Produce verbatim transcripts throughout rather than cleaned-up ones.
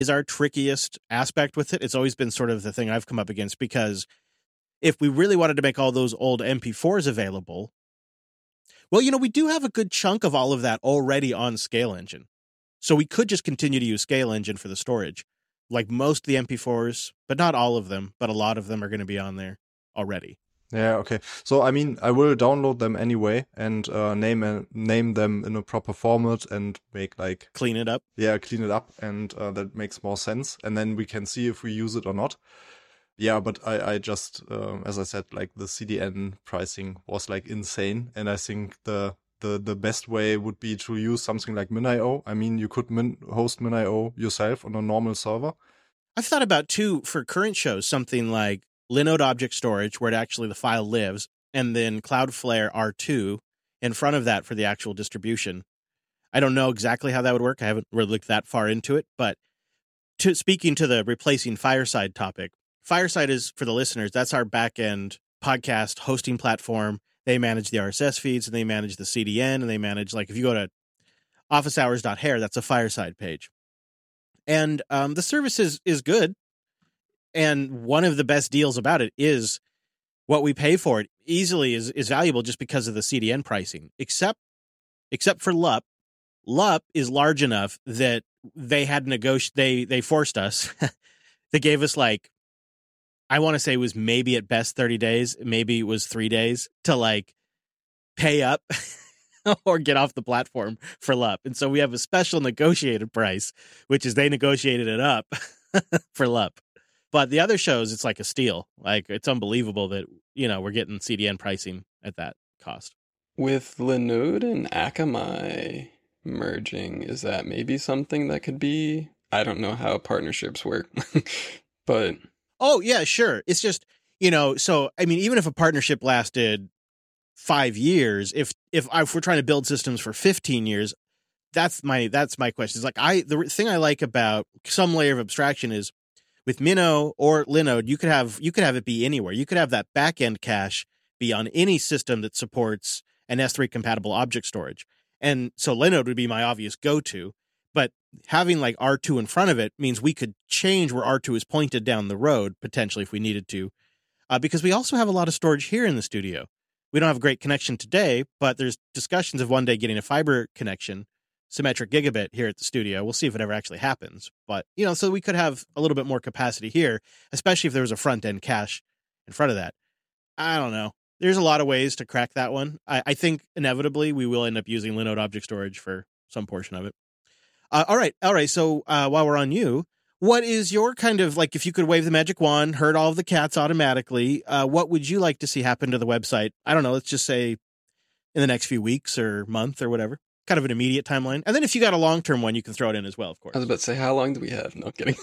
is our trickiest aspect with it. It's always been sort of the thing I've come up against, because if we really wanted to make all those old M P fours available, well, you know, we do have a good chunk of all of that already on Scale Engine. So we could just continue to use Scale Engine for the storage. Like most of the M P fours, but not all of them, but a lot of them are going to be on there already. Yeah, okay. So, I mean, I will download them anyway and uh, name uh, name them in a proper format and make like... Clean it up. Yeah, clean it up, and uh, that makes more sense. And then we can see if we use it or not. Yeah, but I, I just, uh, as I said, like the C D N pricing was like insane. And I think the the, the best way would be to use something like MinIO. I mean, you could min- host MinIO yourself on a normal server. I've thought about, too, for current shows, something like Linode Object Storage, where it actually the file lives, and then Cloudflare R two in front of that for the actual distribution. I don't know exactly how that would work. I haven't really looked that far into it. But to, speaking to the replacing Fireside topic, Fireside is, for the listeners, that's our back-end podcast hosting platform. They manage the R S S feeds, and they manage the C D N, and they manage, like, if you go to office hours dot hair, that's a Fireside page. And um, the service is, is good. And one of the best deals about it is what we pay for it easily is, is valuable just because of the C D N pricing, except except for L U P. L U P is large enough that they had negoti- they they forced us. They gave us, like, I want to say it was maybe at best thirty days, maybe it was three days to like pay up or get off the platform for L U P. And so we have a special negotiated price, which is they negotiated it up for L U P. But the other shows, it's like a steal. Like, it's unbelievable that, you know, we're getting C D N pricing at that cost. With Linode and Akamai merging, is that maybe something that could be? I don't know how partnerships work, but... Oh, yeah, sure. It's just, you know, so, I mean, even if a partnership lasted five years, if if, if we're trying to build systems for fifteen years, that's my that's my question. It's like, I the thing I like about some layer of abstraction is with Minnow or Linode, you could have you could have it be anywhere. You could have that back-end cache be on any system that supports an S three compatible object storage. And so Linode would be my obvious go-to. But having like R two in front of it means we could change where R two is pointed down the road, potentially, if we needed to. Uh, because we also have a lot of storage here in the studio. We don't have a great connection today, but there's discussions of one day getting a fiber connection, symmetric gigabit here at the studio. We'll see if it ever actually happens. But, you know, so we could have a little bit more capacity here, especially if there was a front-end cache in front of that. I don't know. There's a lot of ways to crack that one. I, I think inevitably we will end up using Linode Object Storage for some portion of it. Uh, all right. All right. So uh, while we're on you, what is your kind of, like, if you could wave the magic wand, herd all of the cats automatically, uh, what would you like to see happen to the website? I don't know. Let's just say in the next few weeks or month or whatever. Kind of an immediate timeline. And then if you got a long-term one, you can throw it in as well, of course. I was about to say, how long do we have? No kidding.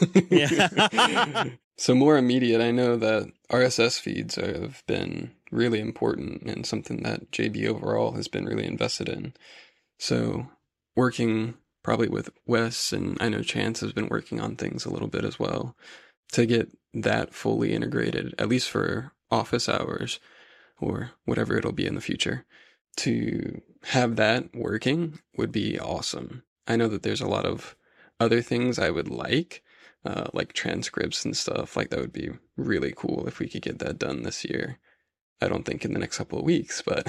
Yeah. So more immediate, I know that R S S feeds have been really important and something that J B overall has been really invested in. So working probably with Wes, and I know Chance has been working on things a little bit as well, to get that fully integrated, at least for office hours or whatever it'll be in the future. To have that working would be awesome. I know that there's a lot of other things I would like, uh, like transcripts and stuff. Like, that would be really cool if we could get that done this year. I don't think in the next couple of weeks, but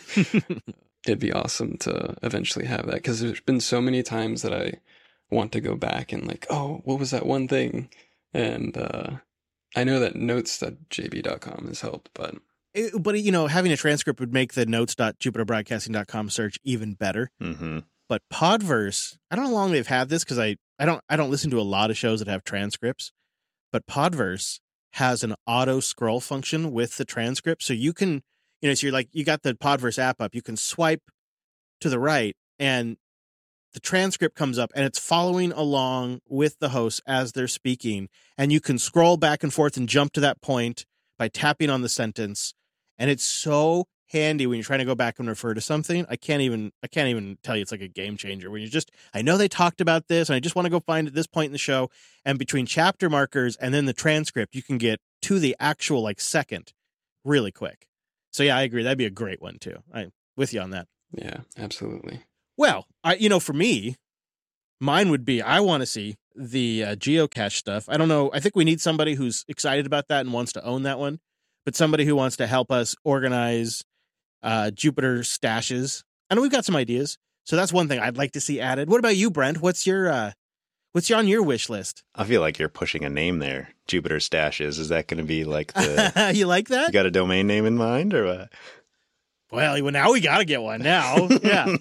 it'd be awesome to eventually have that. Because there's been so many times that I want to go back and like, oh, what was that one thing? And uh, I know that notes dot j b dot com has helped, but... It, but, you know, having a transcript would make the notes dot jupiter broadcasting dot com search even better. Mm-hmm. But Podverse, I don't know how long they've had this, because I, I don't I don't listen to a lot of shows that have transcripts. But Podverse has an auto scroll function with the transcript. So you can, you know, so you're like, you got the Podverse app up, you can swipe to the right and the transcript comes up and it's following along with the host as they're speaking. And you can scroll back and forth and jump to that point by tapping on the sentence. And it's so handy when you're trying to go back and refer to something. I can't even, I can't even tell you, it's like a game changer when you just, I know they talked about this and I just want to go find at this point in the show. And between chapter markers and then the transcript, you can get to the actual like second really quick. So yeah, I agree. That'd be a great one too. I'm with you on that. Yeah, absolutely. Well, I, you know, for me, mine would be, I want to see the uh, geocache stuff. I don't know. I think we need somebody who's excited about that and wants to own that one, but somebody who wants to help us organize uh, Jupiter stashes. I know we've got some ideas, so that's one thing I'd like to see added. What about you, Brent? What's your uh, what's on your wish list? I feel like you're pushing a name there. Jupiter stashes. Is that going to be like the? You like that? You got a domain name in mind, or what? Well, now we got to get one now. Yeah.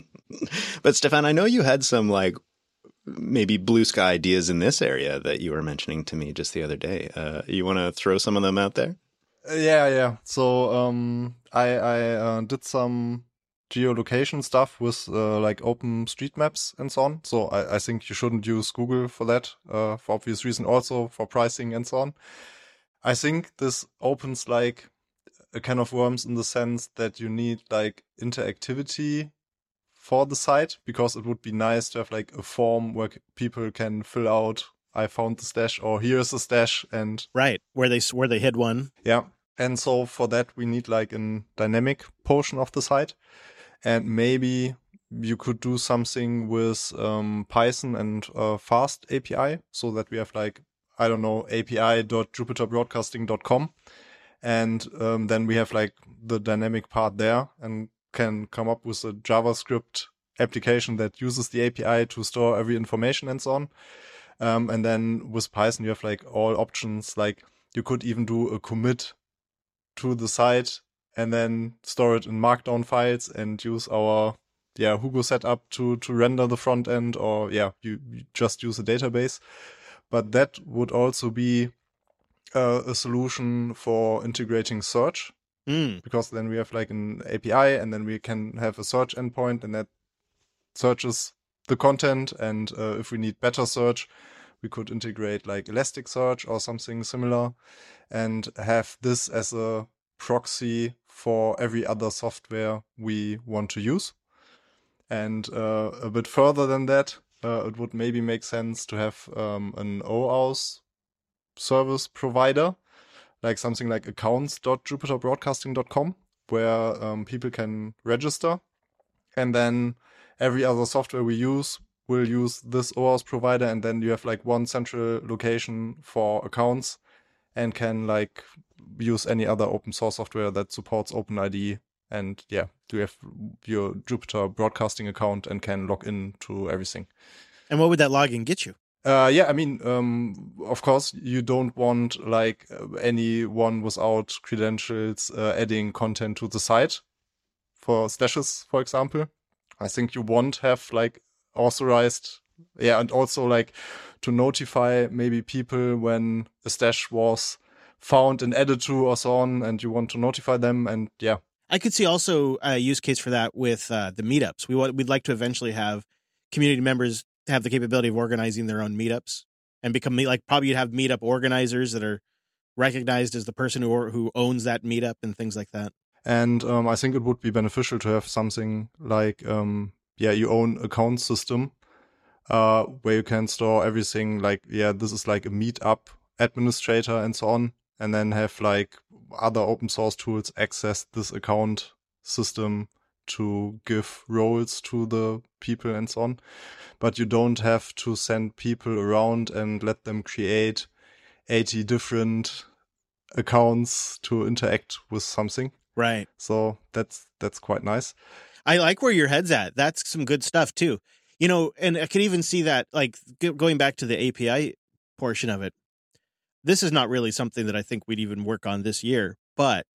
But Stefan, I know you had some like maybe blue sky ideas in this area that you were mentioning to me just the other day. Uh, you want to throw some of them out there? Uh, yeah, yeah. So um, I I uh, did some geolocation stuff with uh, like OpenStreetMaps and so on. So I, I think you shouldn't use Google for that uh, for obvious reason. Also for pricing and so on. I think this opens like a can of worms in the sense that you need like interactivity for the site, because it would be nice to have like a form where people can fill out, I found the stash, or here's a stash, and right where they where they hid one. Yeah, and so for that we need like a dynamic portion of the site, and maybe you could do something with um, Python and uh, Fast A P I, so that we have like, I don't know, A P I dot jupiter broadcasting dot com. And um, then we have like the dynamic part there and can come up with a JavaScript application that uses the A P I to store every information and so on. Um, and then with Python, you have like all options. Like you could even do a commit to the site and then store it in Markdown files and use our yeah Hugo setup to to render the front end, or yeah you, you just use a database. But that would also be Uh, a solution for integrating search, mm. because then we have like an A P I and then we can have a search endpoint and that searches the content. And uh, if we need better search, we could integrate like Elasticsearch or something similar and have this as a proxy for every other software we want to use. And uh, a bit further than that, uh, it would maybe make sense to have um, an OAuth service provider, like something like accounts dot jupiter broadcasting dot com, where um, people can register, and then every other software we use will use this OAuth provider, and then you have like one central location for accounts and can like use any other open source software that supports OpenID. And yeah, you have your Jupiter broadcasting account and can log in to everything. And what would that login get you? Uh, yeah, I mean, um, of course, you don't want like anyone without credentials uh, adding content to the site for stashes, for example. I think you won't have like authorized, yeah, and also like to notify maybe people when a stash was found and added to or so on, and you want to notify them, and yeah. I could see also a use case for that with uh, the meetups. We want, we'd like to eventually have community members have the capability of organizing their own meetups and become like, probably you'd have meetup organizers that are recognized as the person who or, who owns that meetup and things like that. And um, I think it would be beneficial to have something like, um, yeah, your own account system uh, where you can store everything. Like, yeah, this is like a meetup administrator and so on, and then have like other open source tools access this account system to give roles to the people and so on. But you don't have to send people around and let them create eighty different accounts to interact with something. Right. So that's that's quite nice. I like where your head's at. That's some good stuff too. You know, and I could even see that, like, going back to the A P I portion of it. This is not really something that I think we'd even work on this year, but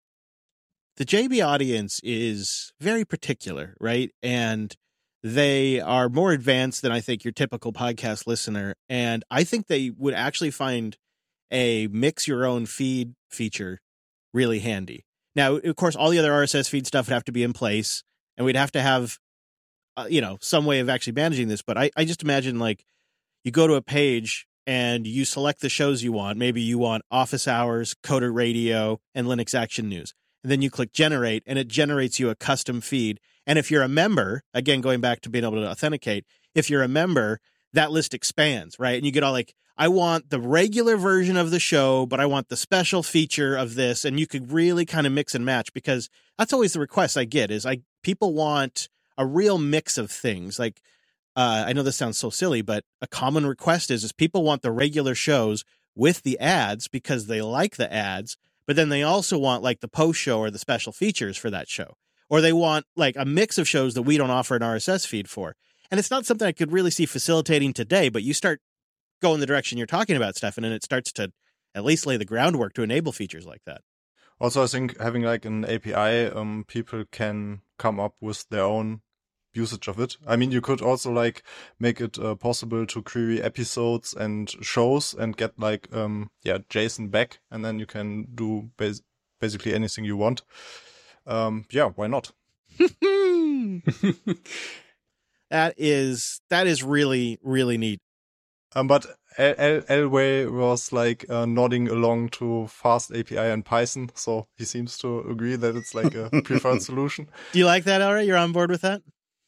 the J B audience is very particular, right? And they are more advanced than I think your typical podcast listener. And I think they would actually find a mix your own feed feature really handy. Now, of course, all the other R S S feed stuff would have to be in place, and we'd have to have, uh, you know, some way of actually managing this. But I, I just imagine, like, you go to a page and you select the shows you want. Maybe you want Office Hours, Coder Radio, and Linux Action News. And then you click generate, and it generates you a custom feed. And if you're a member, again, going back to being able to authenticate, if you're a member, that list expands, right? And you get all like, I want the regular version of the show, but I want the special feature of this. And you could really kind of mix and match, because that's always the request I get is I people want a real mix of things. Like, uh, I know this sounds so silly, but a common request is, is people want the regular shows with the ads because they like the ads, but then they also want like the post show or the special features for that show. Or they want like a mix of shows that we don't offer an R S S feed for. And it's not something I could really see facilitating today, but you start going the direction you're talking about, Stefan, and it starts to at least lay the groundwork to enable features like that. Also, I think having like an A P I, um, people can come up with their own usage of it. I mean, you could also like make it uh, possible to query episodes and shows and get like, um, yeah, JSON back, and then you can do bas- basically anything you want. Um, yeah, why not? That is that is really, really neat. Um, but El- El- Elway was like uh, nodding along to Fast A P I and Python, so he seems to agree that it's like a preferred solution. Do you like that, Elray? You're on board with that?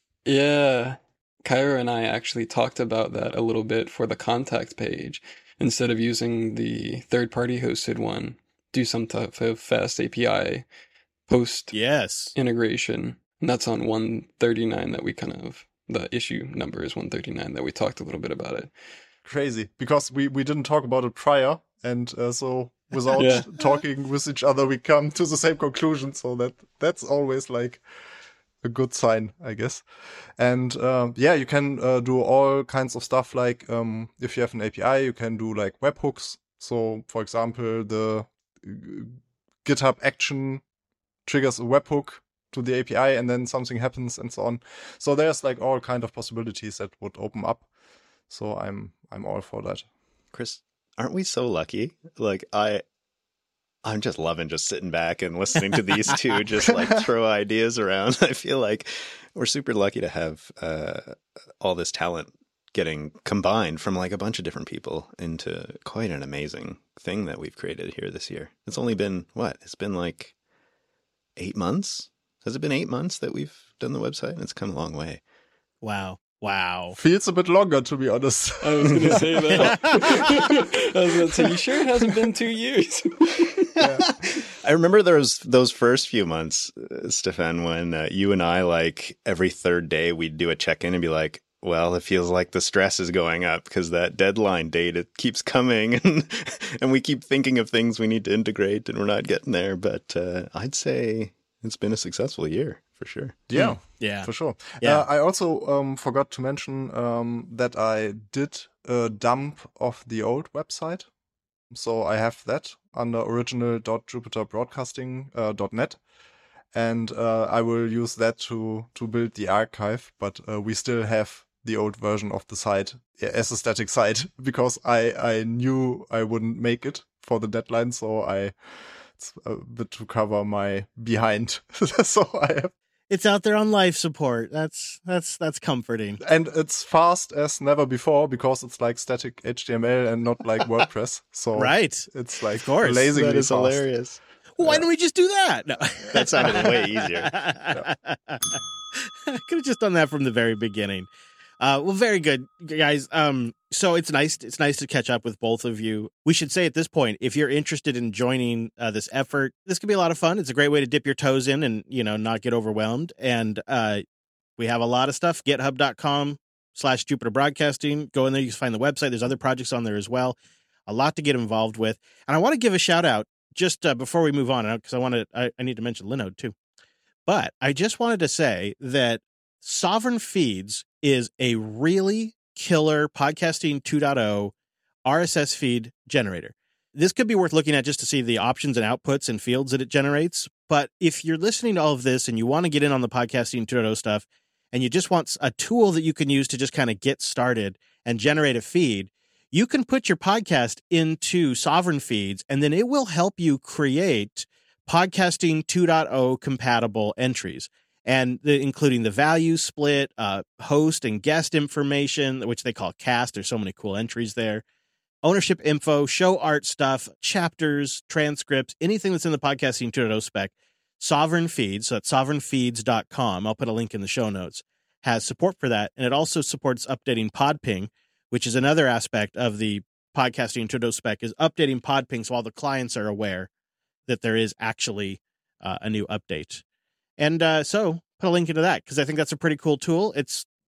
Yeah. Kyra and I actually talked about that a little bit for the contact page. Instead of using the third-party hosted one, do some type of Fast A P I post Yes. integration. And that's on one thirty-nine that we kind of, the issue number is one thirty-nine that we talked a little bit about it. Crazy, because we, we didn't talk about it prior, and uh, so without Yeah. talking with each other, we come to the same conclusion. So that that's always like a good sign, I guess. And uh, yeah, you can uh, do all kinds of stuff. Like um, if you have an A P I, you can do like webhooks. So for example, the uh, GitHub action triggers a webhook to the A P I, and then something happens, and so on. So there's like all kind of possibilities that would open up. So I'm I'm all for that. Chris, aren't we so lucky? Like I, I'm just loving just sitting back and listening to these two just like throw ideas around. I feel like we're super lucky to have uh, all this talent getting combined from like a bunch of different people into quite an amazing thing that we've created here this year. It's only been what? It's been like eight months. Has it been eight months that we've done the website? It's come a long way. Wow. Wow. Feels a bit longer, to be honest. I was going to say that. I was going to say, you sure it hasn't been two years? Yeah. I remember those those first few months, uh, Stefan, when uh, you and I, like every third day, we'd do a check-in and be like, well, it feels like the stress is going up because that deadline date, it keeps coming and, and we keep thinking of things we need to integrate and we're not getting there. But uh, I'd say it's been a successful year for sure. Yeah, Yeah. for sure. Yeah. Uh, I also um, forgot to mention um, that I did a dump of the old website. So I have that under original dot jupiter broadcasting dot net. And uh, I will use that to, to build the archive. But uh, we still have the old version of the site as a static site because I, I knew I wouldn't make it for the deadline. So I, it's a bit to cover my behind. So I have. It's out there on life support. That's that's that's comforting. And it's fast as never before because it's like static H T M L and not like WordPress. So Right. it's like Of course. blazingly That is fast. hilarious. Well, why don't we just do that? No. That sounded way easier. I could have just done that from the very beginning. Uh, well, very good, guys. Um, so it's nice. It's nice to catch up with both of you. We should say at this point, if you're interested in joining uh, this effort, this could be a lot of fun. It's a great way to dip your toes in and, you know, not get overwhelmed. And uh, we have a lot of stuff. GitHub dot com slash Jupiter Broadcasting. Go in there. You can find the website. There's other projects on there as well. A lot to get involved with. And I want to give a shout out just uh, before we move on, because I want to. I, I need to mention Linode too. But I just wanted to say that Sovereign Feeds is a really killer podcasting two point oh R S S feed generator. This could be worth looking at just to see the options and outputs and fields that it generates. But if you're listening to all of this and you want to get in on the podcasting two point oh stuff and you just want a tool that you can use to just kind of get started and generate a feed, you can put your podcast into Sovereign Feeds and then it will help you create podcasting two point oh compatible entries. And the, including the value split, uh, host and guest information, which they call cast. There's so many cool entries there. Ownership info, show art stuff, chapters, transcripts, anything that's in the podcasting two point oh spec. Sovereign Feeds, so that's sovereign feeds dot com. I'll put a link in the show notes. Has support for that. And it also supports updating PodPing, which is another aspect of the podcasting two point oh spec, is updating PodPing so all the clients are aware that there is actually uh, a new update. And uh, so put a link into that because I think that's a pretty cool tool. It's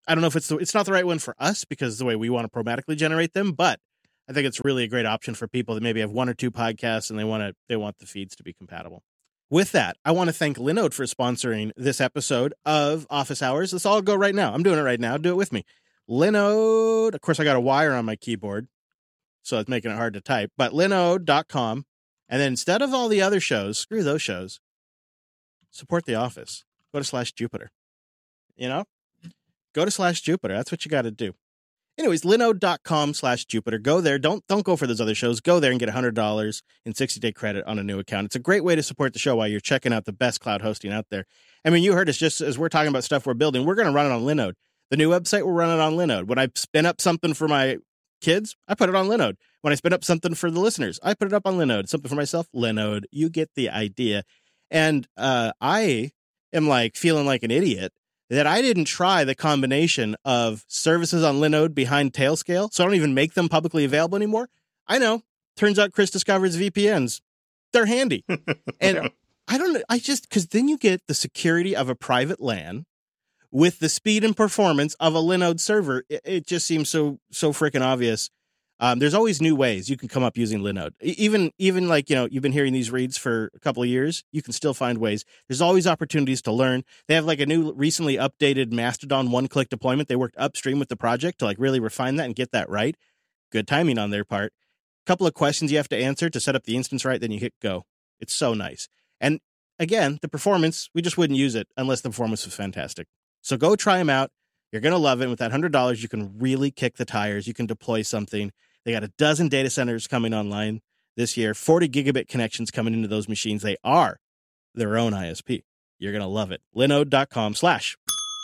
I don't know if it's the, it's not the right one for us because the way we want to programmatically generate them, but I think it's really a great option for people that maybe have one or two podcasts and they want to they want the feeds to be compatible. With that, I want to thank Linode for sponsoring this episode of Office Hours. Let's all go right now. I'm doing it right now. Do it with me. Linode. Of course, I got a wire on my keyboard, so it's making it hard to type. But linode dot com. And then instead of all the other shows, screw those shows. Support The Office. Go to slash Jupiter. You know? Go to slash Jupiter. That's what you got to do. Anyways, linode dot com slash Jupiter. Go there. Don't don't go for those other shows. Go there and get one hundred dollars in sixty-day credit on a new account. It's a great way to support the show while you're checking out the best cloud hosting out there. I mean, you heard us just as we're talking about stuff we're building. We're going to run it on Linode. The new website, we're running on Linode. When I spin up something for my kids, I put it on Linode. When I spin up something for the listeners, I put it up on Linode. Something for myself, Linode. You get the idea. And uh, I am like feeling like an idiot that I didn't try the combination of services on Linode behind Tailscale, so I don't even make them publicly available anymore. I know. Turns out Chris discovers V P Ns. They're handy. And yeah. I don't know. I just, because then you get the security of a private LAN with the speed and performance of a Linode server. It, it just seems so, so freaking obvious. Um, there's always new ways you can come up using Linode. Even, even like, you know, you've been hearing these reads for a couple of years, you can still find ways. There's always opportunities to learn. They have like a new recently updated Mastodon one-click deployment. They worked upstream with the project to like really refine that and get that right. Good timing on their part. A couple of questions you have to answer to set up the instance right, then you hit go. It's so nice. And again, the performance, we just wouldn't use it unless the performance was fantastic. So go try them out. You're going to love it. And with that one hundred dollars, you can really kick the tires. You can deploy something. They got a dozen data centers coming online this year, forty gigabit connections coming into those machines. They are their own I S P. You're going to love it. linode dot com slash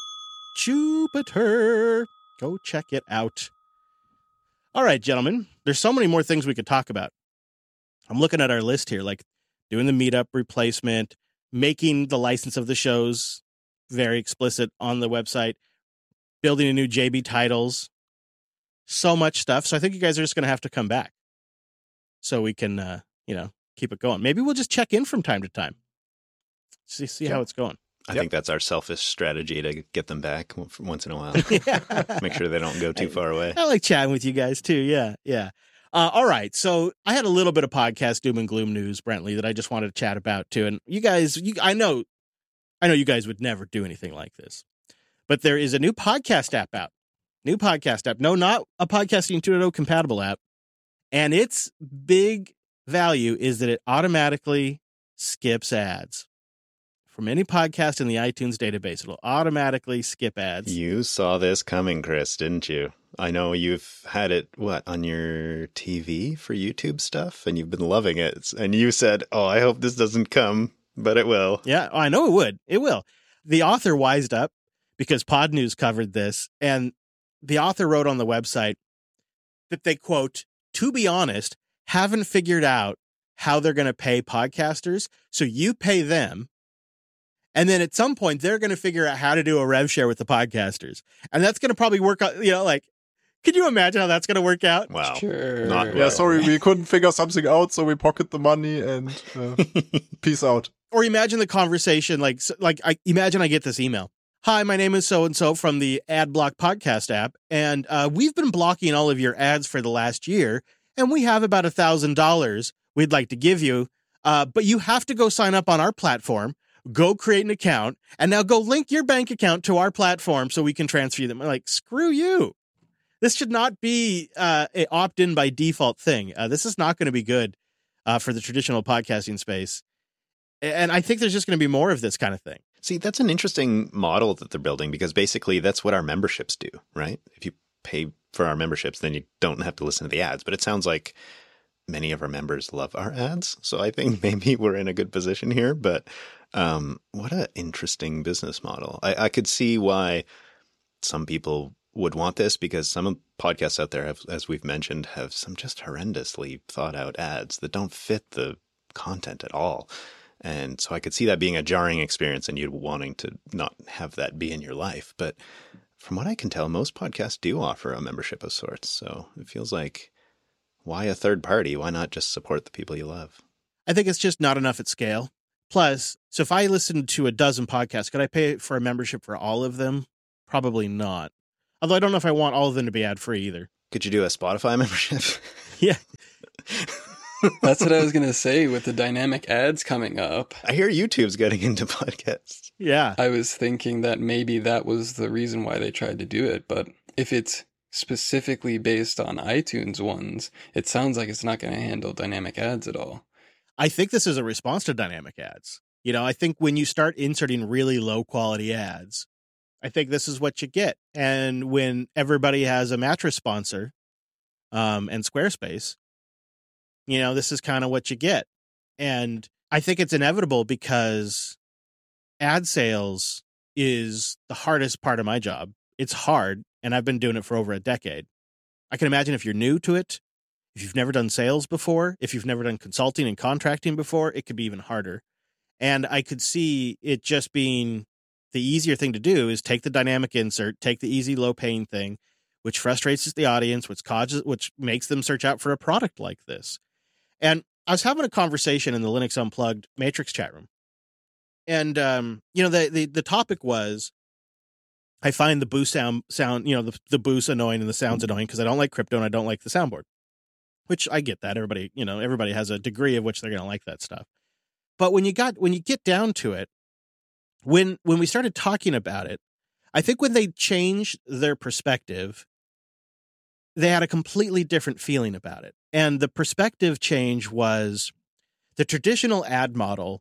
Jupiter. Go check it out. All right, gentlemen, there's so many more things we could talk about. I'm looking at our list here, like doing the meetup replacement, making the license of the shows very explicit on the website, building a new J B Titles. So much stuff. So I think you guys are just going to have to come back so we can, uh, you know, keep it going. Maybe we'll just check in from time to time. See, see yeah. how it's going. I yep. think that's our selfish strategy to get them back once in a while. yeah. Make sure they don't go too I, far away. I like chatting with you guys too. Yeah. Yeah. Uh, all right. So I had a little bit of podcast doom and gloom news, Brentley, that I just wanted to chat about too. And you guys, you, I know, I know you guys would never do anything like this, but there is a new podcast app out. New podcast app. No, not a Podcasting two point oh compatible app. And its big value is that it automatically skips ads. From any podcast in the iTunes database, it'll automatically skip ads. You saw this coming, Chris, didn't you? I know you've had it, what, on your T V for YouTube stuff, and you've been loving it. And you said, oh, I hope this doesn't come, but it will. Yeah, I know it would. It will. The author wised up because Pod News covered this, and the author wrote on the website that they, quote, to be honest, haven't figured out how they're going to pay podcasters. So you pay them. And then at some point, they're going to figure out how to do a rev share with the podcasters. And that's going to probably work out, you know, like, can you imagine how that's going to work out? Wow. Sure. Not yeah, well. sorry, we couldn't figure something out, so we pocket the money and uh, peace out. Or imagine the conversation, like, like I imagine I get this email. Hi, my name is so-and-so from the AdBlock podcast app, and uh, we've been blocking all of your ads for the last year, and we have about one thousand dollars we'd like to give you, uh, but you have to go sign up on our platform, go create an account, and now go link your bank account to our platform so we can transfer you them. I'm like, screw you. This should not be uh, an opt-in by default thing. Uh, this is not going to be good uh, for the traditional podcasting space. And I think there's just going to be more of this kind of thing. See, that's an interesting model that they're building because basically that's what our memberships do, right? If you pay for our memberships, then you don't have to listen to the ads. But it sounds like many of our members love our ads. So I think maybe we're in a good position here. But um, what an interesting business model. I, I could see why some people would want this because some podcasts out there, have, as we've mentioned, have some just horrendously thought out ads that don't fit the content at all. And so I could see that being a jarring experience and you wanting to not have that be in your life. But from what I can tell, most podcasts do offer a membership of sorts. So it feels like, why a third party? Why not just support the people you love? I think it's just not enough at scale. Plus, so if I listened to a dozen podcasts, could I pay for a membership for all of them? Probably not. Although I don't know if I want all of them to be ad free either. Could you do a Spotify membership? Yeah. That's what I was going to say with the dynamic ads coming up. I hear YouTube's getting into podcasts. Yeah. I was thinking that maybe that was the reason why they tried to do it. But if it's specifically based on iTunes ones, it sounds like it's not going to handle dynamic ads at all. I think this is a response to dynamic ads. You know, I think when you start inserting really low quality ads, I think this is what you get. And when everybody has a mattress sponsor um, and Squarespace, you know, this is kind of what you get. And I think it's inevitable because ad sales is the hardest part of my job. It's hard, and I've been doing it for over a decade. I can imagine if you're new to it, if you've never done sales before, if you've never done consulting and contracting before, it could be even harder. And I could see it just being the easier thing to do is take the dynamic insert, take the easy, low-paying thing, which frustrates the audience, which causes, which makes them search out for a product like this. And I was having a conversation in the Linux Unplugged Matrix chat room. And, um, you know, the, the, the topic was, I find the boost sound, sound you know, the, the boost annoying and the sound's annoying because I don't like crypto and I don't like the soundboard, which I get that. Everybody, you know, everybody has a degree of which they're going to like that stuff. But when you got, when you get down to it, when, when we started talking about it, I think when they changed their perspective, they had a completely different feeling about it. And the perspective change was the traditional ad model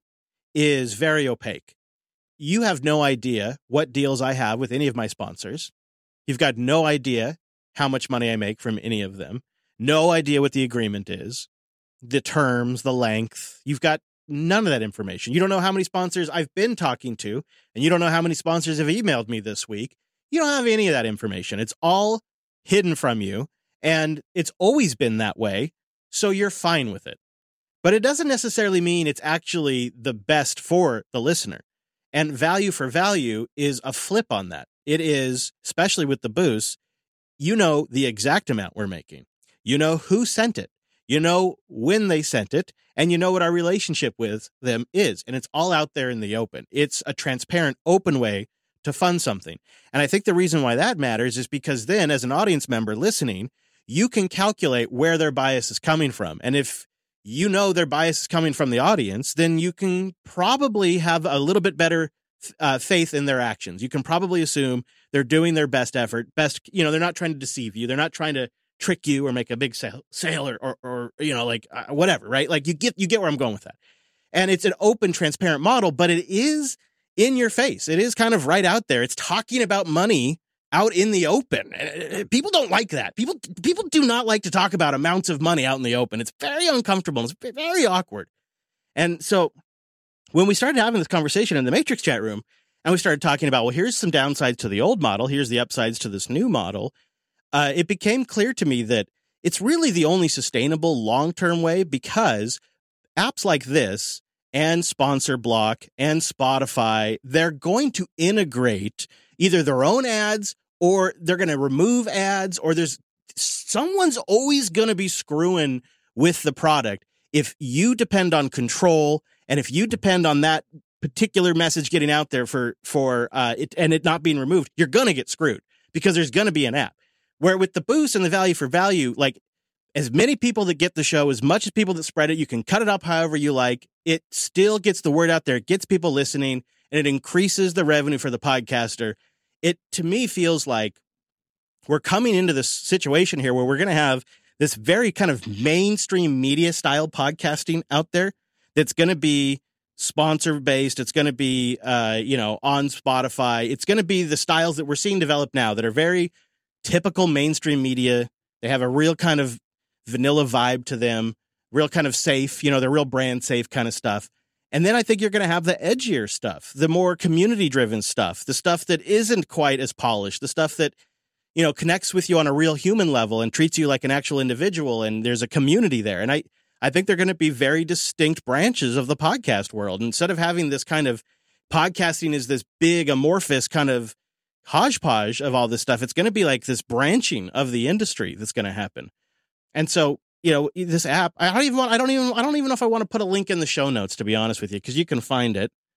is very opaque. You have no idea what deals I have with any of my sponsors. You've got no idea how much money I make from any of them. No idea what the agreement is, the terms, the length. You've got none of that information. You don't know how many sponsors I've been talking to, and you don't know how many sponsors have emailed me this week. You don't have any of that information. It's all hidden from you, and it's always been that way, so you're fine with it. But it doesn't necessarily mean it's actually the best for the listener. And value for value is a flip on that. It is, especially with the boosts, you know the exact amount we're making. You know who sent it. You know when they sent it, and you know what our relationship with them is. And it's all out there in the open. It's a transparent, open way to fund something. And I think the reason why that matters is because then, as an audience member listening, you can calculate where their bias is coming from. And if you know their bias is coming from the audience, then you can probably have a little bit better uh, faith in their actions. You can probably assume they're doing their best effort, best, you know, they're not trying to deceive you. They're not trying to trick you or make a big sale, sale or, or, or, you know, like uh, whatever, right? Like you get, you get where I'm going with that. And it's an open, transparent model, but it is in your face. It is kind of right out there. It's talking about money out in the open. People don't like that. People, people do not like to talk about amounts of money out in the open. It's very uncomfortable. It's very awkward. And so when we started having this conversation in the Matrix chat room and we started talking about, well, here's some downsides to the old model, here's the upsides to this new model, uh, it became clear to me that it's really the only sustainable long-term way, because apps like this and Sponsor Block and Spotify, they're going to integrate either their own ads or they're going to remove ads, or there's someone's always going to be screwing with the product. If you depend on control and if you depend on that particular message getting out there for, for uh, it and it not being removed, you're going to get screwed because there's going to be an app. Where with the boost and the value for value, like as many people that get the show, as much as people that spread it, you can cut it up however you like. It still gets the word out there. It gets people listening, and it increases the revenue for the podcaster. It, to me, feels like we're coming into this situation here where we're going to have this very kind of mainstream media style podcasting out there that's going to be sponsor based. It's going to be, uh, you know, on Spotify. It's going to be the styles that we're seeing develop now that are very typical mainstream media. They have a real kind of vanilla vibe to them, real kind of safe, you know, they're real brand safe kind of stuff. And then I think you're going to have the edgier stuff, the more community driven stuff, the stuff that isn't quite as polished, the stuff that, you know, connects with you on a real human level and treats you like an actual individual. And there's a community there. And I, I think they're going to be very distinct branches of the podcast world. Instead of having this kind of podcasting is this big amorphous kind of hodgepodge of all this stuff, it's going to be like this branching of the industry that's going to happen. And so, you know, this app, I don't even want, I don't even, I don't even know if I want to put a link in the show notes, to be honest with you, because you can find it.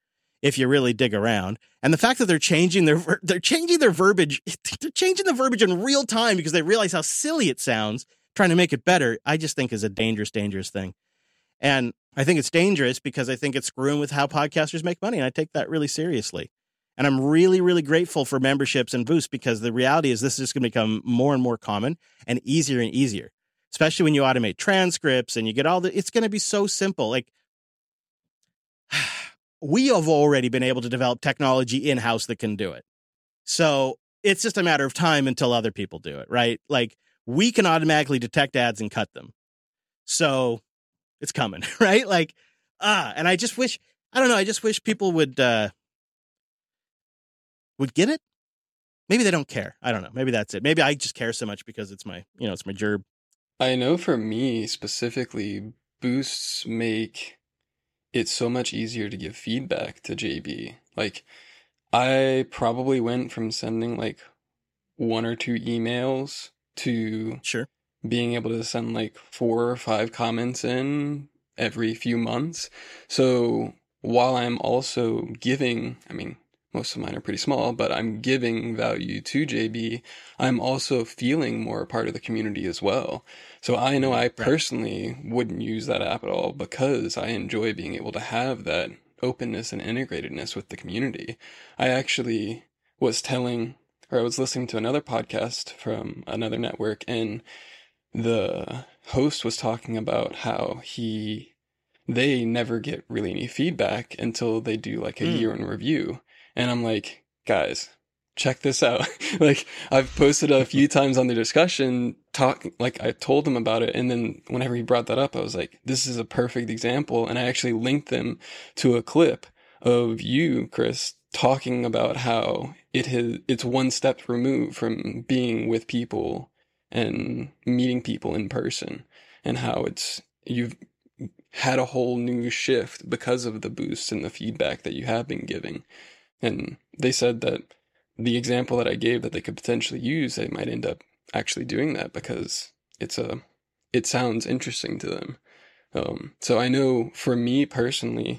if you really dig around. And the fact that they're changing their ver- they're changing their verbiage, they're changing the verbiage in real time because they realize how silly it sounds, trying to make it better, I just think is a dangerous, dangerous thing. And I think it's dangerous because I think it's screwing with how podcasters make money. And I take that really seriously. And I'm really, really grateful for memberships and boosts because the reality is this is just going to become more and more common and easier and easier, especially when you automate transcripts and you get all the, it's going to be so simple. Like we have already been able to develop technology in-house that can do it. So it's just a matter of time until other people do it, right? Like we can automatically detect ads and cut them. So it's coming, right? Like, ah, and I just wish, I don't know, I just wish people would, uh, would get it. Maybe they don't care. I don't know. Maybe that's it. Maybe I just care so much because it's my, you know, it's my gerb. I know for me specifically, boosts make it so much easier to give feedback to J B. Like, I probably went from sending like one or two emails to Sure. being able to send like four or five comments in every few months. So while I'm also giving, I mean, most of mine are pretty small, but I'm giving value to J B, I'm also feeling more a part of the community as well. So I know I personally wouldn't use that app at all because I enjoy being able to have that openness and integratedness with the community. I actually was telling, or I was listening to another podcast from another network, and the host was talking about how he, they never get really any feedback until they do like a Mm. year in review. And I'm like, guys, check this out. Like, I've posted a few times on the discussion, talk, like I told him about it. And then whenever he brought that up, I was like, this is a perfect example. And I actually linked them to a clip of you, Chris, talking about how it has, it's one step removed from being with people and meeting people in person, and how it's, you've had a whole new shift because of the boosts and the feedback that you have been giving. And they said that the example that I gave that they could potentially use, they might end up actually doing that because it's a, it sounds interesting to them. Um, so I know for me personally,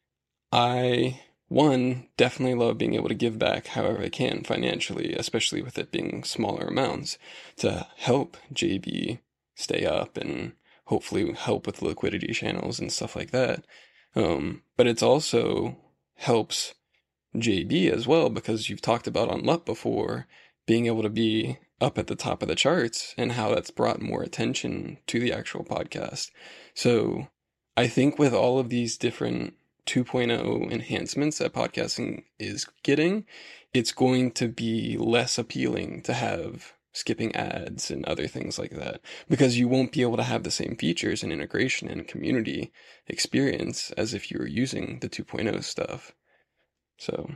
I, one, definitely love being able to give back however I can financially, especially with it being smaller amounts, to help J B stay up and hopefully help with liquidity channels and stuff like that. Um, but it's also helps J B as well, because you've talked about on L U P before, being able to be up at the top of the charts and how that's brought more attention to the actual podcast. So I think with all of these different two point oh enhancements that podcasting is getting, it's going to be less appealing to have skipping ads and other things like that, because you won't be able to have the same features and integration and community experience as if you were using the two point oh stuff. So,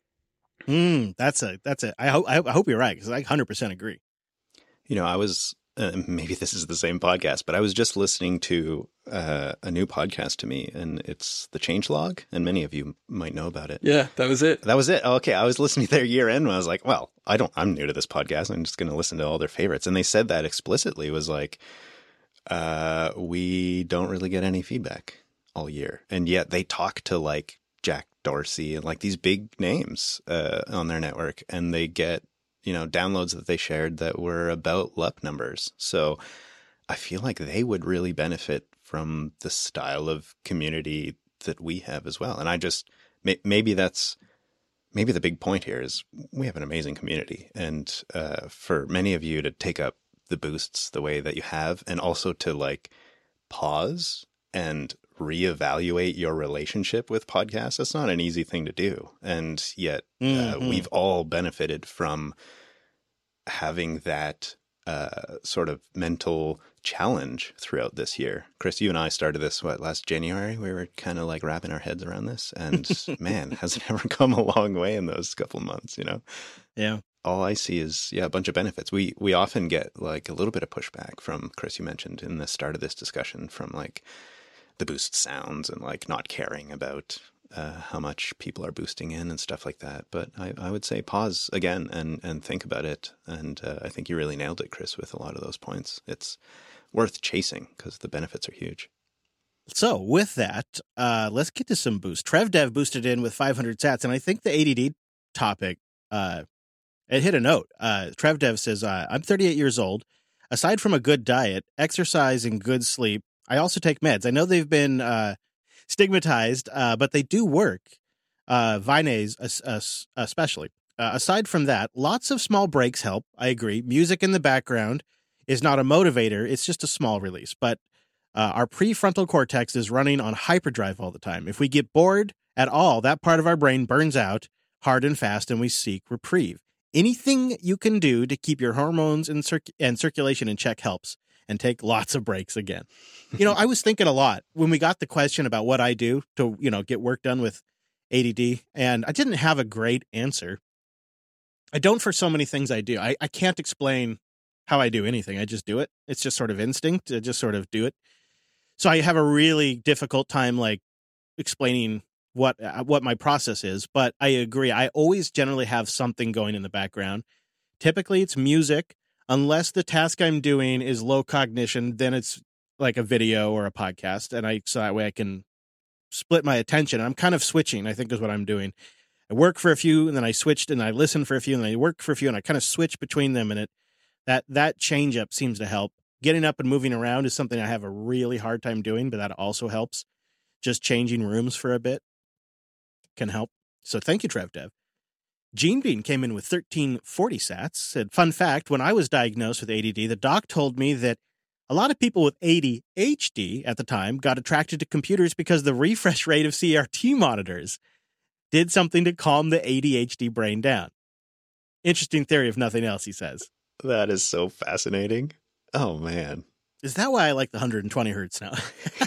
Mm, that's a, that's a, I hope, I hope you're right. Cause I one hundred percent agree. You know, I was, uh, maybe this is the same podcast, but I was just listening to uh, a new podcast to me, and it's The Changelog, and many of you might know about it. yeah, that was it. That was it. Okay, I was listening to their year end, and I was like, well, I don't, I'm new to this podcast. I'm just going to listen to all their favorites. And they said that explicitly, was like, uh, we don't really get any feedback all year. And yet they talk to like Jack Dorsey and like these big names uh, on their network, and they get, you know, downloads that they shared that were about L U P numbers. So I feel like they would really benefit from the style of community that we have as well. And I just, may, maybe that's, maybe the big point here is we have an amazing community. And uh, for many of you to take up the boosts the way that you have, and also to like pause and reevaluate your relationship with podcasts, that's not an easy thing to do. And yet Mm-hmm. uh, we've all benefited from having that uh, sort of mental challenge throughout this year. Chris, you and I started this, what, last January? We were kind of like wrapping our heads around this. And man, has it ever come a long way in those couple of months, you know? Yeah. All I see is, yeah, a bunch of benefits. We we often get like a little bit of pushback from, Chris, you mentioned in the start of this discussion, from like the boost sounds and like not caring about uh, how much people are boosting in and stuff like that. But I, I would say pause again and, and think about it. And uh, I think you really nailed it, Chris, with a lot of those points. It's worth chasing because the benefits are huge. So with that, uh, let's get to some boost. TrevDev boosted in with five hundred sats, and I think the A D D topic, uh, it hit a note. Uh, TrevDev says, uh, I'm thirty-eight years old. Aside from a good diet, exercise, and good sleep, I also take meds. I know they've been uh, stigmatized, uh, but they do work. Uh, Vines especially. Uh, aside from that, lots of small breaks help. I agree. Music in the background is not a motivator. It's just a small release. But uh, our prefrontal cortex is running on hyperdrive all the time. If we get bored at all, that part of our brain burns out hard and fast, and we seek reprieve. Anything you can do to keep your hormones and, circ- and circulation in check helps, and take lots of breaks again. You know, I was thinking a lot when we got the question about what I do to, you know, get work done with A D D, and I didn't have a great answer. I don't for so many things I do. I, I can't explain how I do anything. I just do it. It's just sort of instinct to just sort of do it. So I have a really difficult time, like, explaining what uh, what my process is, but I agree. I always generally have something going in the background. Typically, it's music. Unless the task I'm doing is low cognition, then it's like a video or a podcast, and I so that way I can split my attention. I'm kind of switching, I think, is what I'm doing. I work for a few, and then I switched, and I listen for a few, and then I work for a few, and I kind of switch between them, and it that that change up seems to help. Getting up and moving around is something I have a really hard time doing, but that also helps. Just changing rooms for a bit can help. So thank you, TrevDev. Gene Bean came in with thirteen forty sats. Said, fun fact, when I was diagnosed with A D D, the doc told me that a lot of people with A D H D at the time got attracted to computers because the refresh rate of C R T monitors did something to calm the A D H D brain down. Interesting theory, if nothing else, he says. That is so fascinating. Oh, man. Is that why I like the one hundred twenty hertz now?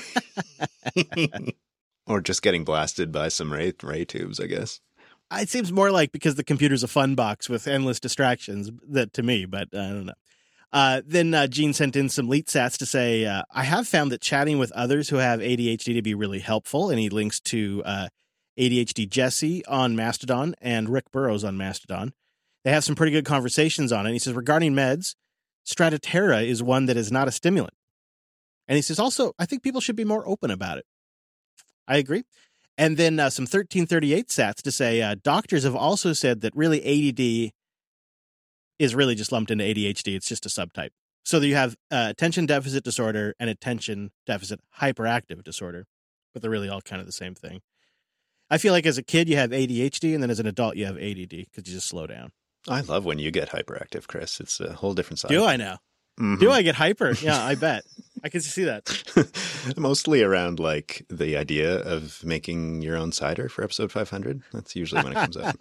Or just getting blasted by some ray, ray tubes, I guess. It seems more like because the computer's a fun box with endless distractions that to me, but I don't know. Uh, then uh, Gene sent in some leet sats to say, uh, I have found that chatting with others who have A D H D to be really helpful. And he links to uh, A D H D Jesse on Mastodon and Rick Burrows on Mastodon. They have some pretty good conversations on it. And he says, regarding meds, Stratterra is one that is not a stimulant. And he says, also, I think people should be more open about it. I agree. And then uh, some thirteen thirty-eight sats to say, uh, doctors have also said that really A D D is really just lumped into A D H D. It's just a subtype. So you have uh, attention deficit disorder and attention deficit hyperactive disorder, but they're really all kind of the same thing. I feel like as a kid, you have A D H D, and then as an adult, you have A D D because you just slow down. I love when you get hyperactive, Chris. It's a whole different side. Do I now? Mm-hmm. Do I get hyper? Yeah, I bet. I can see that. Mostly around like the idea of making your own cider for episode five hundred. That's usually when it comes up.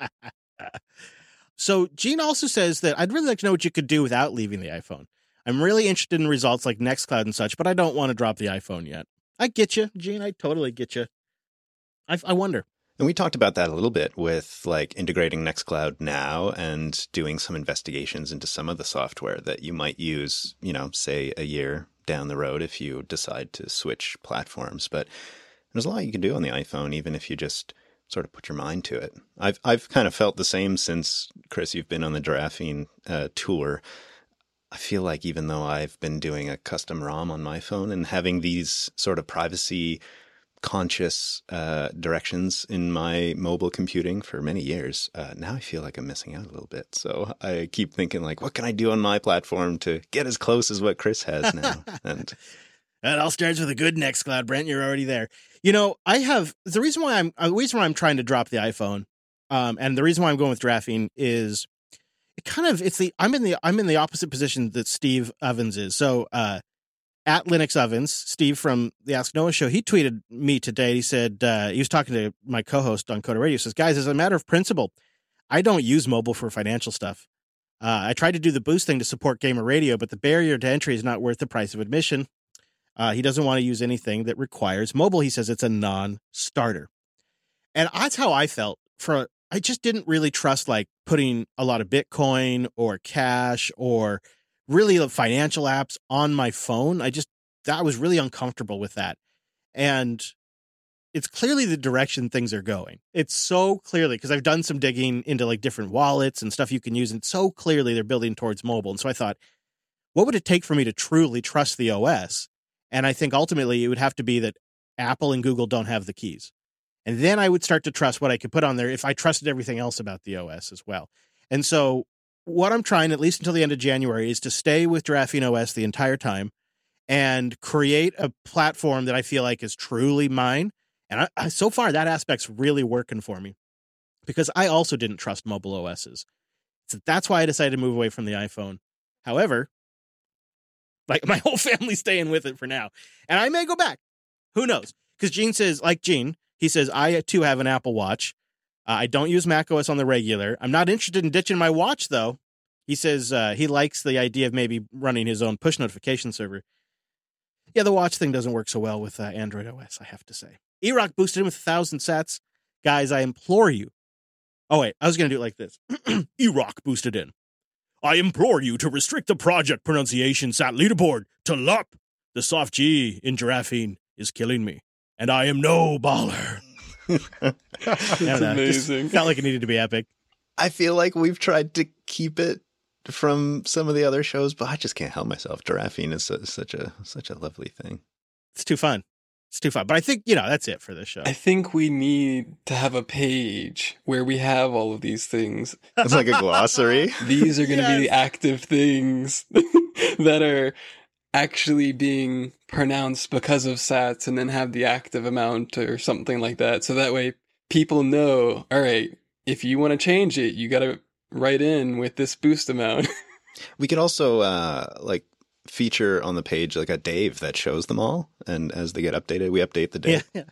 So Gene also says that I'd really like to know what you could do without leaving the iPhone. I'm really interested in results like Nextcloud and such, but I don't want to drop the iPhone yet. I get you, Gene. I totally get you. I, I wonder. And we talked about that a little bit with like integrating Nextcloud now and doing some investigations into some of the software that you might use, you know, say a year down the road if you decide to switch platforms. But there's a lot you can do on the iPhone, even if you just sort of put your mind to it. I've I've kind of felt the same since, Chris, you've been on the Giraffing uh, tour. I feel like even though I've been doing a custom ROM on my phone and having these sort of privacy conscious uh, directions in my mobile computing for many years, uh, now I feel like I'm missing out a little bit. So I keep thinking like, what can I do on my platform to get as close as what Chris has now? And it all starts with a good Nextcloud, Brent. You're already there. You know, I have the reason why I'm the reason why I'm trying to drop the iPhone, um, and the reason why I'm going with Giraffing is it kind of it's the I'm in the I'm in the opposite position that Steve Ovens is. So uh, at Linux Ovens, Steve from the Ask Noah show, he tweeted me today. He said uh, he was talking to my co-host on Coda Radio. He says, guys, as a matter of principle, I don't use mobile for financial stuff. Uh, I tried to do the boost thing to support gamer radio, but the barrier to entry is not worth the price of admission. Uh, he doesn't want to use anything that requires mobile. He says it's a non-starter. And that's how I felt. For I just didn't really trust like putting a lot of Bitcoin or cash or really the financial apps on my phone. I just, I was really uncomfortable with that. And it's clearly the direction things are going. It's so clearly, because I've done some digging into like different wallets and stuff you can use. And so clearly they're building towards mobile. And so I thought, what would it take for me to truly trust the O S And I think ultimately it would have to be that Apple and Google don't have the keys. And then I would start to trust what I could put on there if I trusted everything else about the O S as well. And so what I'm trying, at least until the end of January, is to stay with Giraffene O S the entire time and create a platform that I feel like is truly mine. And I, I, so far, that aspect's really working for me because I also didn't trust mobile O Ss. So that's why I decided to move away from the iPhone. However, like my whole family's staying with it for now. And I may go back. Who knows? Because Gene says, like Gene, he says, I too have an Apple Watch. Uh, I don't use macOS on the regular. I'm not interested in ditching my watch, though. He says uh, he likes the idea of maybe running his own push notification server. Yeah, the watch thing doesn't work so well with uh, Android O S, I have to say. E-Rock boosted in with one thousand sats. Guys, I implore you. Oh, wait, I was going to do it like this. E-Rock boosted in. I implore you to restrict the project pronunciation sat leaderboard to L U P. The soft G in Giraffene is killing me, and I am no baller. That's know, amazing. Felt like it needed to be epic. I feel like we've tried to keep it from some of the other shows, but I just can't help myself. Giraffene is su- such a such a lovely thing. It's too fun. It's too fun. But I think, you know, that's it for this show. I think we need to have a page where we have all of these things. It's like a glossary. These are going to Yes. be the active things that are actually being pronounced because of sats, and then have the active amount or something like that. So that way people know, all right, if you want to change it, you got to write in with this boost amount. We could also uh, like feature on the page like a Dave that shows them all, and as they get updated, we update the Dave. Yeah.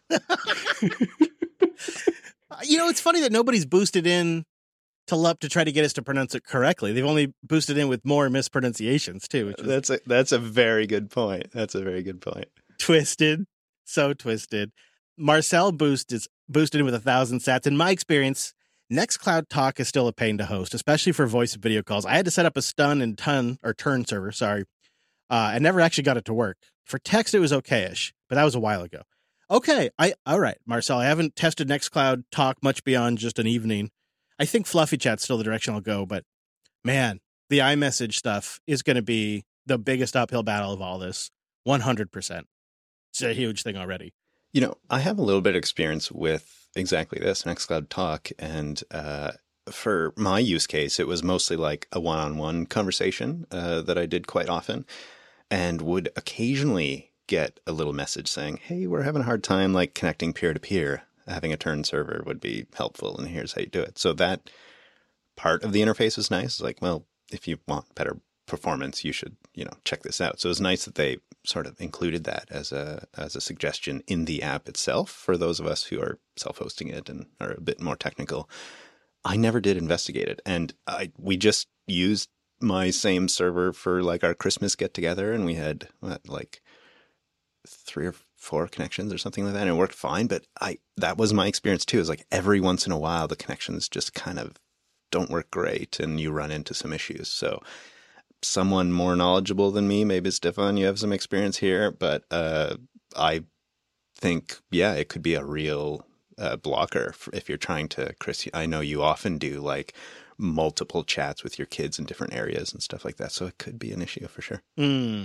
You know, it's funny that nobody's boosted in to L U P to try to get us to pronounce it correctly. They've only boosted in with more mispronunciations, too, which is That's a that's a very good point. That's a very good point. twisted. So twisted. Marcel Boost is boosted in with a thousand sats. In my experience, Nextcloud Talk is still a pain to host, especially for voice and video calls. I had to set up a stun and ton or turn server, sorry. Uh, I never actually got it to work. For text, it was okay-ish, but that was a while ago. Okay, I all right, Marcel. I haven't tested Nextcloud Talk much beyond just an evening. I think Fluffy Chat's still the direction I'll go, but man, the iMessage stuff is going to be the biggest uphill battle of all this. one hundred percent. It's a huge thing already. You know, I have a little bit of experience with exactly this, Nextcloud Talk, and uh, for my use case, it was mostly like a one-on-one conversation uh, that I did quite often, and would occasionally get a little message saying, hey, we're having a hard time like connecting peer-to-peer. Having a turn server would be helpful, and here's how you do it. So that part of the interface is nice. It's like, well, if you want better performance, you should, you know, check this out. So it's nice that they sort of included that as a as a suggestion in the app itself for those of us who are self-hosting it and are a bit more technical. I never did investigate it, and I we just used my same server for like our Christmas get together, and we had what, like three or four connections or something like that, and it worked fine. But I that was my experience too. Is like every once in a while the connections just kind of don't work great, and you run into some issues. So someone more knowledgeable than me, maybe Stefan, you have some experience here, but uh, I think yeah, it could be a real uh, blocker for, if you're trying to. Chris, I know you often do like multiple chats with your kids in different areas and stuff like that, so it could be an issue for sure. Hmm.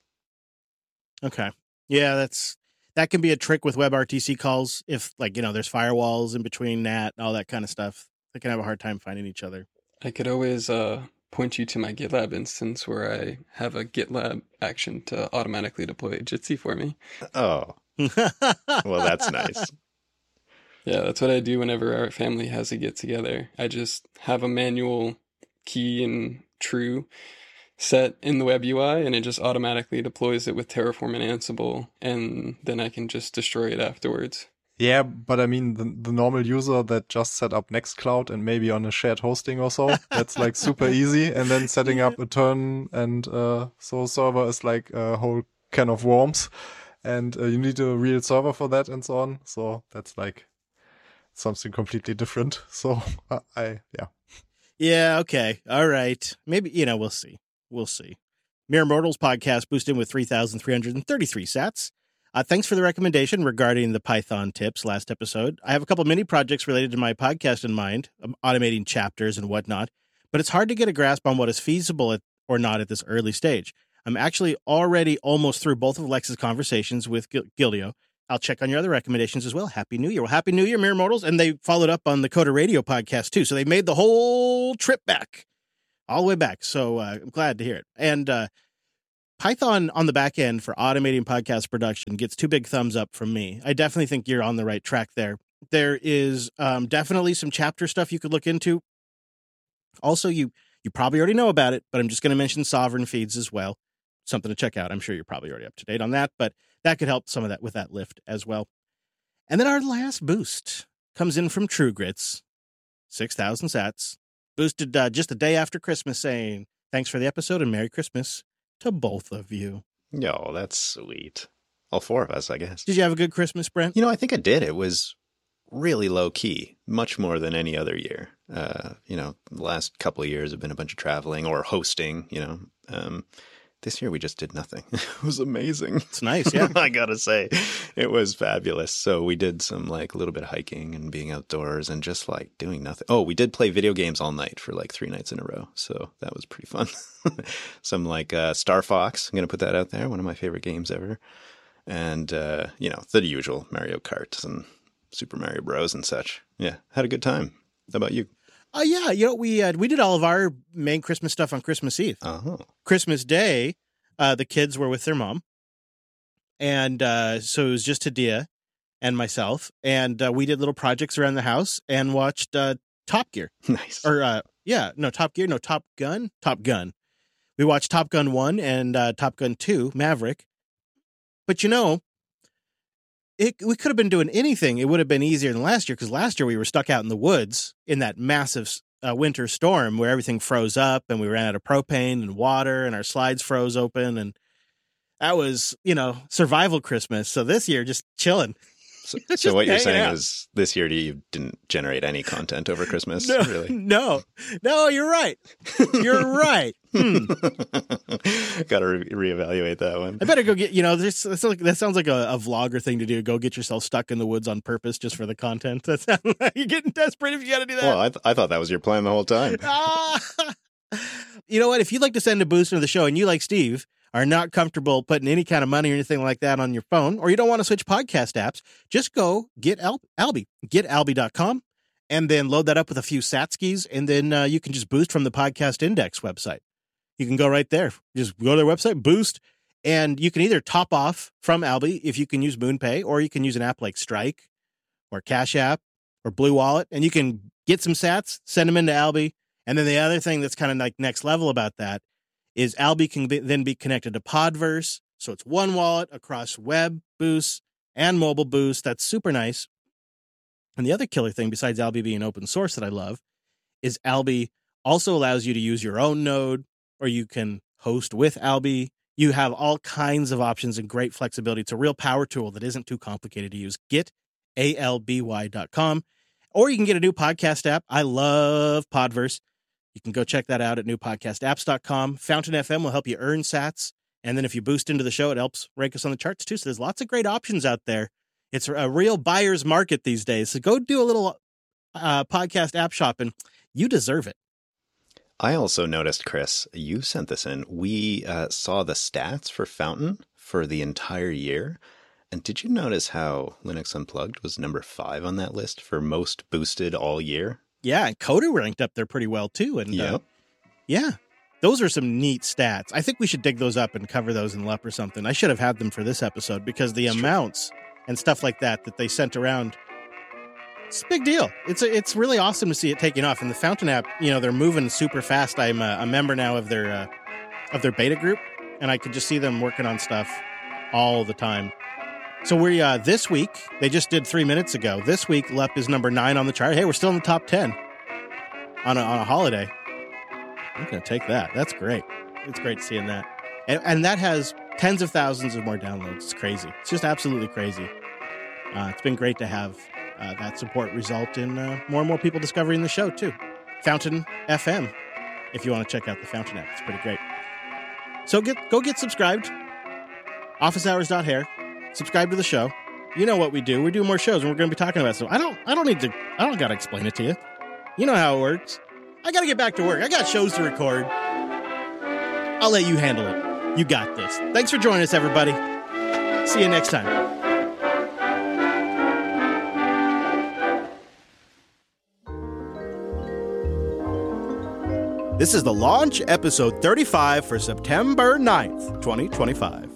Okay. Yeah, that's that can be a trick with WebRTC calls. If like, you know, there's firewalls in between N A T and all that kind of stuff, they can have a hard time finding each other. I could always uh, point you to my GitLab instance where I have a GitLab action to automatically deploy Jitsi for me. Oh, well, that's nice. Yeah, that's what I do whenever our family has a get together. I just have a manual key and true set in the web U I, and it just automatically deploys it with Terraform and Ansible, and then I can just destroy it afterwards. Yeah, but I mean, the, the normal user that just set up Nextcloud and maybe on a shared hosting or so, that's like super easy. And then setting up a turn and uh, so server is like a whole can of worms. And uh, you need a real server for that and so on. So that's like something completely different. So uh, I, yeah. Yeah, okay. All right. Maybe, you know, we'll see. We'll see. Mere Mortals podcast boosted with three thousand three hundred thirty-three sats. Uh, thanks for the recommendation regarding the Python tips last episode. I have a couple mini projects related to my podcast in mind, um, automating chapters and whatnot, but it's hard to get a grasp on what is feasible at, or not at this early stage. I'm actually already almost through both of Lex's conversations with Gil- Gildio. I'll check on your other recommendations as well. Happy New Year. Well, Happy New Year, Mere Mortals. And they followed up on the Coda Radio podcast, too. So they made the whole trip back, all the way back. So uh, I'm glad to hear it. And uh, Python on the back end for automating podcast production gets two big thumbs up from me. I definitely think you're on the right track there. There is um, definitely some chapter stuff you could look into. Also, you you probably already know about it, but I'm just going to mention Sovereign Feeds as well. Something to check out. I'm sure you're probably already up to date on that, but that could help some of that with that lift as well. And then our last boost comes in from True Grits, six thousand sats, boosted uh, just a day after Christmas, saying, thanks for the episode and Merry Christmas to both of you. Yo, that's sweet. All four of us, I guess. Did you have a good Christmas, Brent? You know, I think I did. It was really low key, much more than any other year. Uh, you know, the last couple of years have been a bunch of traveling or hosting, you know. Um, this year we just did nothing. It was amazing. It's nice, yeah. I gotta say, it was fabulous. So we did some like a little bit of hiking and being outdoors and just like doing nothing. Oh, we did play video games all night for like three nights in a row. So that was pretty fun. Some like uh, Star Fox. I'm gonna put that out there. One of my favorite games ever. And, uh, you know, the usual Mario Kart and Super Mario Bros. And such. Yeah, had a good time. How about you? Oh, uh, yeah. You know, we uh, we did all of our main Christmas stuff on Christmas Eve. Oh. Christmas Day, uh, the kids were with their mom. And uh, so it was just Hadia and myself. And uh, we did little projects around the house and watched uh, Top Gear. Nice. Or, uh, yeah, no, Top Gear, no, Top Gun. Top Gun. We watched Top Gun one and uh, Top Gun two, Maverick. But, you know, it, we could have been doing anything. It would have been easier than last year because last year we were stuck out in the woods in that massive uh, winter storm where everything froze up and we ran out of propane and water and our slides froze open. And that was, you know, survival Christmas. So this year, just chilling. So, Just so what you're hanging saying out. is this year you didn't generate any content over Christmas, No, really? no, no, you're right. You're right. Hmm. Got to re- reevaluate that one. I better go get, you know, this, this like, that sounds like a, a vlogger thing to do. Go get yourself stuck in the woods on purpose just for the content. That sounds like you're getting desperate if you got to do that. Well, I, th- I thought that was your plan the whole time. Ah! You know what? If you'd like to send a boost into the show and you, like Steve, are not comfortable putting any kind of money or anything like that on your phone, or you don't want to switch podcast apps, just go get Al- Alby, get alby dot com, and then load that up with a few Satskis, and then uh, you can just boost from the Podcast Index website. You can go right there. Just go to their website, boost, and you can either top off from Alby if you can use MoonPay, or you can use an app like Strike or Cash App or Blue Wallet, and you can get some sats, send them into Alby. And then the other thing that's kind of like next level about that is Alby can be, then be connected to Podverse. So it's one wallet across web boost and mobile boost. That's super nice. And the other killer thing besides Alby being open source that I love is Alby also allows you to use your own node, or you can host with Alby. You have all kinds of options and great flexibility. It's a real power tool that isn't too complicated to use. Get alby dot com. Or you can get a new podcast app. I love Podverse. You can go check that out at new podcast apps dot com. Fountain F M will help you earn sats. And then if you boost into the show, it helps rank us on the charts too. So there's lots of great options out there. It's a real buyer's market these days. So go do a little uh, podcast app shopping. You deserve it. I also noticed, Chris, you sent this in. We uh, saw the stats for Fountain for the entire year. And did you notice how Linux Unplugged was number five on that list for most boosted all year? Yeah, and Coda ranked up there pretty well, too. And Yep. uh, yeah, those are some neat stats. I think we should dig those up and cover those in L U P or something. I should have had them for this episode because the That's true. amounts and stuff like that that they sent around, it's a big deal. It's a, it's really awesome to see it taking off. And the Fountain app, you know, they're moving super fast. I'm a, a member now of their uh, of their beta group, and I could just see them working on stuff all the time. So we uh, this week, they just did three minutes ago. This week, L U P is number nine on the chart. Hey, we're still in the top ten on a, on a holiday. I'm going to take that. That's great. It's great seeing that. And, and that has tens of thousands of more downloads. It's crazy. It's just absolutely crazy. Uh, it's been great to have uh, that support result in uh, more and more people discovering the show, too. Fountain F M, if you want to check out the Fountain app. It's pretty great. So get go get subscribed. office hours dot hair. Subscribe to the show. You know what we do. We do more shows, and we're going to be talking about stuff. I don't. I don't need to. I don't got to explain it to you. You know how it works. I got to get back to work. I got shows to record. I'll let you handle it. You got this. Thanks for joining us, everybody. See you next time. This is the launch, episode thirty-five for September ninth, twenty twenty-five.